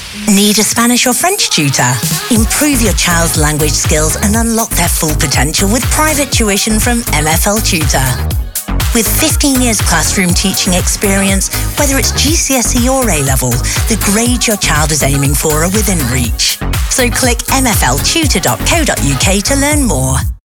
Need a Spanish or French tutor? Improve your child's language skills and unlock their full potential with private tuition from MFL Tutor. With 15 years classroom teaching experience, whether it's GCSE or A-level, the grades your child is aiming for are within reach. So click mfltutor.co.uk to learn more.